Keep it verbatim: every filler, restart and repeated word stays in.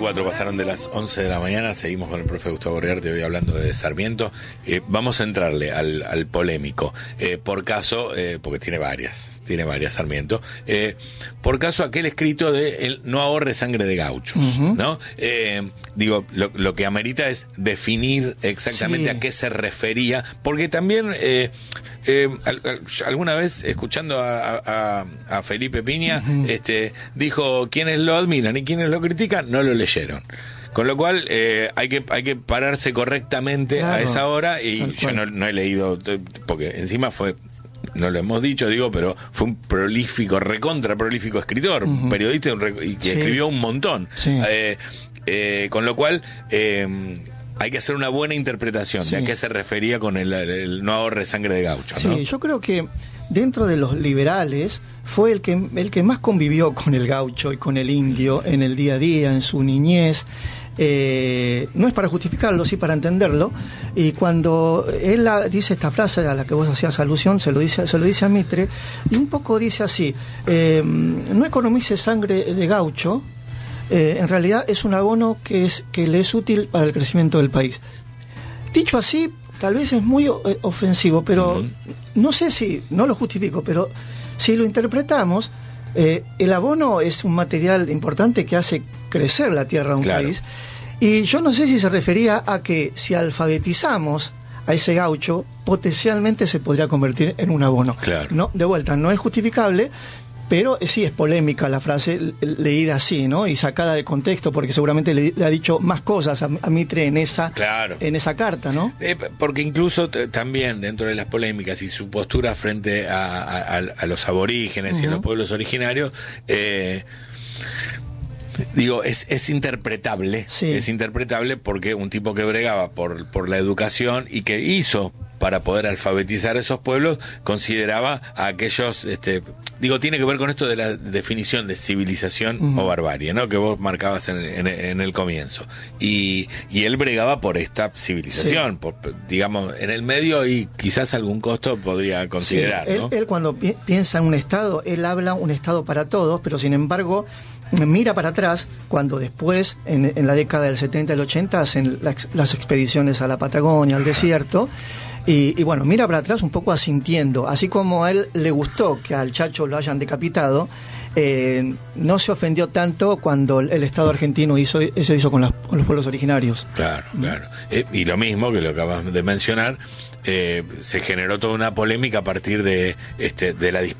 cuatro pasaron de las once de la mañana, seguimos con el profe Gustavo Orgarte hoy hablando de Sarmiento. Eh, vamos a entrarle al, al polémico, eh, por caso, eh, porque tiene varias, tiene varias Sarmiento, eh, por caso aquel escrito de el no ahorre sangre de gauchos, uh-huh. ¿no? Eh, digo, lo, lo que amerita es definir exactamente sí. a qué se refería, porque también... Eh, Eh, al, al, alguna vez escuchando a, a, a Felipe Piña, uh-huh. este, dijo quienes lo admiran y quienes lo critican no lo leyeron, con lo cual eh, hay que hay que pararse correctamente claro, a esa hora y yo no, no he leído, porque encima fue, no lo hemos dicho, digo, pero fue un prolífico, recontra prolífico escritor, uh-huh. periodista y que sí. escribió un montón, sí. eh, eh, con lo cual eh, hay que hacer una buena interpretación sí. de a qué se refería con el, el no ahorre sangre de gaucho, ¿no? Sí, yo creo que dentro de los liberales fue el que, el que más convivió con el gaucho y con el indio en el día a día, en su niñez. Eh, no es para justificarlo, sí para entenderlo. Y cuando él la, dice esta frase a la que vos hacías alusión, se lo dice, se lo dice a Mitre, y un poco dice así, eh, no economice sangre de gaucho, Eh, en realidad es un abono que es que le es útil para el crecimiento del país. Dicho así, tal vez es muy eh, ofensivo, pero uh-huh. no sé si, no lo justifico, pero si lo interpretamos, eh, el abono es un material importante que hace crecer la tierra de un claro. país, y yo no sé si se refería a que si alfabetizamos a ese gaucho, potencialmente se podría convertir en un abono. Claro. No, de vuelta, no es justificable, pero sí es polémica la frase leída así, ¿no? Y sacada de contexto, porque seguramente le, le ha dicho más cosas a, a Mitre en esa, claro. en esa carta, ¿no? Eh, porque incluso t- también dentro de las polémicas y su postura frente a, a, a los aborígenes uh-huh. y a los pueblos originarios, eh, digo, es, es interpretable, sí. es interpretable porque un tipo que bregaba por, por la educación y que hizo para poder alfabetizar a esos pueblos, consideraba a aquellos, este, digo, tiene que ver con esto de la definición de civilización uh-huh. o barbarie, ¿no? Que vos marcabas en, en, en el comienzo. Y, y él bregaba por esta civilización, sí. por, digamos, en el medio y quizás algún costo podría considerar, sí. ¿no? Él, él cuando pi- piensa en un Estado, él habla un Estado para todos, pero sin embargo mira para atrás cuando después, en, en la década del setenta y el ochenta, hacen la, las expediciones a la Patagonia, al desierto. Y, y bueno, mira para atrás un poco asintiendo, así como a él le gustó que al Chacho lo hayan decapitado, eh, no se ofendió tanto cuando el, el Estado argentino hizo eso hizo con, las, con los pueblos originarios. Claro, claro. Eh, y lo mismo que lo acabas de mencionar, eh, se generó toda una polémica a partir de, este, de la dispersión